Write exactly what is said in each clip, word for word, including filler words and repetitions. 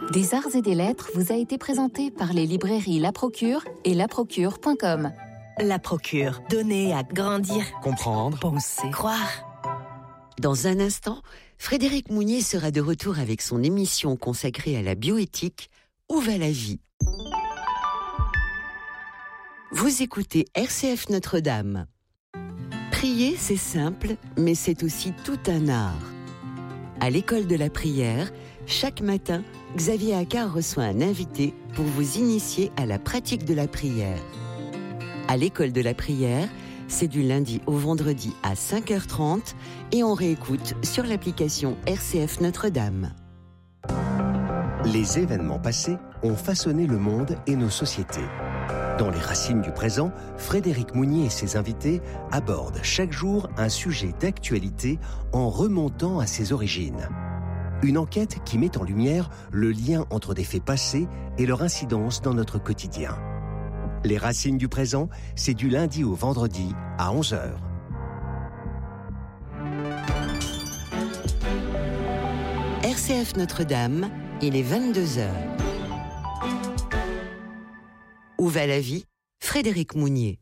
Des arts et des lettres vous a été présenté par les librairies La Procure et la procure point com. La Procure, donner à grandir, comprendre, penser, croire. Dans un instant, Frédéric Mounier sera de retour avec son émission consacrée à la bioéthique « Où va la vie ?» Vous écoutez R C F Notre-Dame. Prier, c'est simple, mais c'est aussi tout un art. À l'école de la prière, chaque matin, Xavier Accard reçoit un invité pour vous initier à la pratique de la prière. À l'école de la prière, c'est du lundi au vendredi à cinq heures trente et on réécoute sur l'application R C F Notre-Dame. Les événements passés ont façonné le monde et nos sociétés. Dans les racines du présent, Frédéric Mounier et ses invités abordent chaque jour un sujet d'actualité en remontant à ses origines. Une enquête qui met en lumière le lien entre des faits passés et leur incidence dans notre quotidien. Les racines du présent, c'est du lundi au vendredi à onze heures. R C F Notre-Dame, il est vingt-deux heures. Où va la vie ? Frédéric Mounier.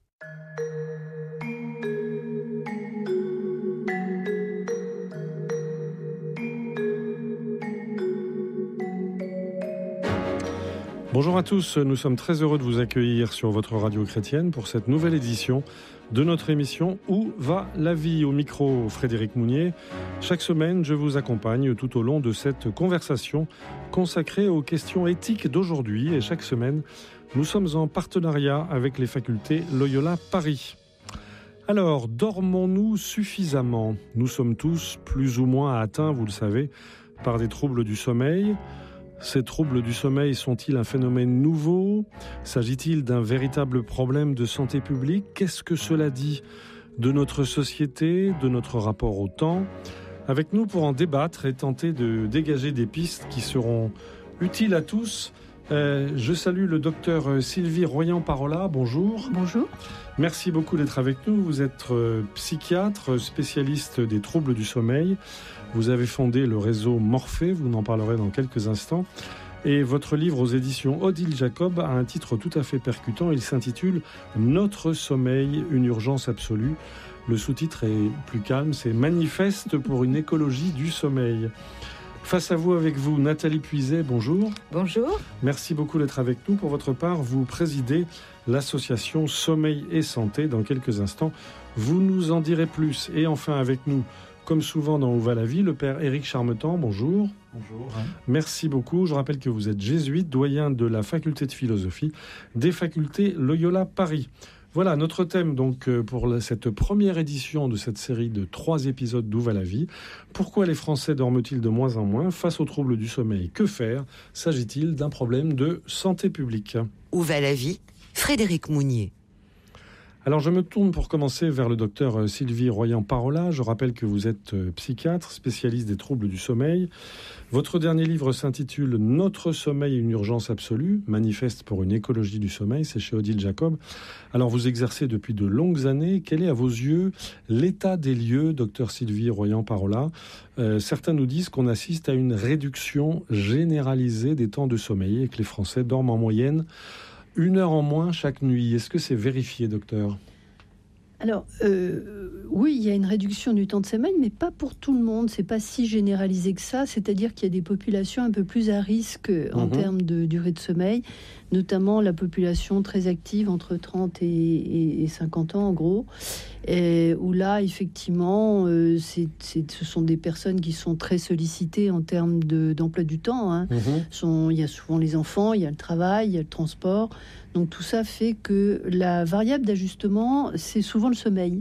Bonjour à tous, nous sommes très heureux de vous accueillir sur votre radio chrétienne pour cette nouvelle édition de notre émission « Où va la vie ?» Au micro, Frédéric Mounier. Chaque semaine, je vous accompagne tout au long de cette conversation consacrée aux questions éthiques d'aujourd'hui. Et chaque semaine, nous sommes en partenariat avec les facultés Loyola Paris. Alors, dormons-nous suffisamment ? Nous sommes tous plus ou moins atteints, vous le savez, par des troubles du sommeil. Ces troubles du sommeil sont-ils un phénomène nouveau ? S'agit-il d'un véritable problème de santé publique ? Qu'est-ce que cela dit de notre société, de notre rapport au temps ? Avec nous pour en débattre et tenter de dégager des pistes qui seront utiles à tous, euh, je salue le docteur Sylvie Royan-Parola. Bonjour. Bonjour. Merci beaucoup d'être avec nous. Vous êtes euh, psychiatre, spécialiste des troubles du sommeil. Vous avez fondé le réseau Morphée, vous en parlerez dans quelques instants. Et votre livre aux éditions Odile Jacob a un titre tout à fait percutant. Il s'intitule « Notre sommeil, une urgence absolue ». Le sous-titre est plus calme, c'est « Manifeste pour une écologie du sommeil ». Face à vous, avec vous, Nathalie Puiset, bonjour. Bonjour. Merci beaucoup d'être avec nous. Pour votre part, vous présidez l'association Sommeil et Santé. Dans quelques instants, vous nous en direz plus. Et enfin, avec nous, comme souvent dans Où va la vie, le père Éric Charmetan, bonjour. Bonjour. Merci beaucoup. Je rappelle que vous êtes jésuite, doyen de la faculté de philosophie des facultés Loyola Paris. Voilà notre thème donc pour cette première édition de cette série de trois épisodes d'Où va la vie. Pourquoi les Français dorment-ils de moins en moins face aux troubles du sommeil ? Que faire ? S'agit-il d'un problème de santé publique ? Où va la vie ? Frédéric Mounier. Alors je me tourne pour commencer vers le docteur Sylvie Royan-Parola. Je rappelle que vous êtes psychiatre, spécialiste des troubles du sommeil. Votre dernier livre s'intitule « Notre sommeil, une urgence absolue », manifeste pour une écologie du sommeil, c'est chez Odile Jacob. Alors vous exercez depuis de longues années. Quel est à vos yeux l'état des lieux, docteur Sylvie Royan-Parola ? euh, Certains nous disent qu'on assiste à une réduction généralisée des temps de sommeil et que les Français dorment en moyenne une heure en moins chaque nuit. Est-ce que c'est vérifié, docteur ? Alors, euh, oui, il y a une réduction du temps de sommeil, mais pas pour tout le monde. C'est pas si généralisé que ça. C'est-à-dire qu'il y a des populations un peu plus à risque en mmh. termes de durée de sommeil, notamment la population très active entre trente et, et, et cinquante ans, en gros, et où là, effectivement, euh, c'est, c'est, ce sont des personnes qui sont très sollicitées en termes de, d'emploi du temps. Hein. Mmh. Sont, il y a souvent les enfants, il y a le travail, il y a le transport. Donc tout ça fait que la variable d'ajustement, c'est souvent le sommeil.